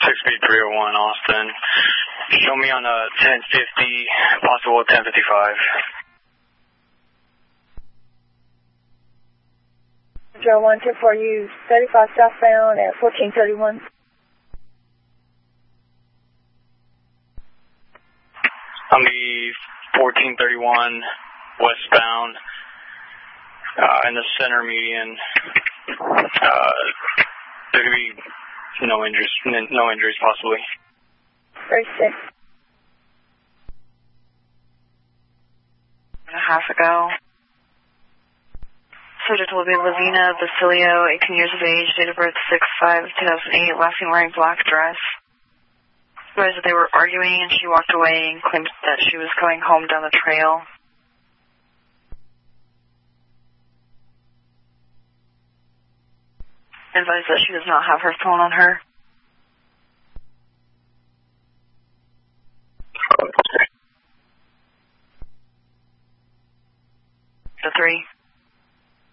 6B 301 Austin. Show me on a 1050, possible 1055. 0124U 35 southbound at 1431. On the 1431 westbound, in the center median, there could be no injuries possibly. 36. A half ago. Subject will be Lavina Basilio, 18 years of age, date of birth 6/5/2008, last seen wearing black dress. Realized that they were arguing and she walked away and claimed that she was going home down the trail. Advised that she does not have her phone on her. The 3.